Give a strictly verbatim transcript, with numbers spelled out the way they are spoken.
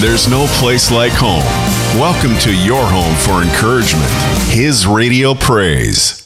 There's no place like home. Welcome to your home for encouragement. His Radio Praise.